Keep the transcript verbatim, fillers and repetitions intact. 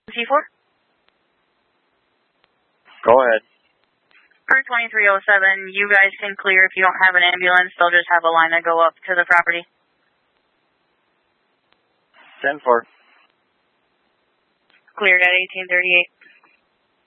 C four? Go ahead. For twenty-three oh seven, you guys can clear if you don't have an ambulance. They'll just have a line that go up to the property. ten four. Cleared at eighteen thirty-eight.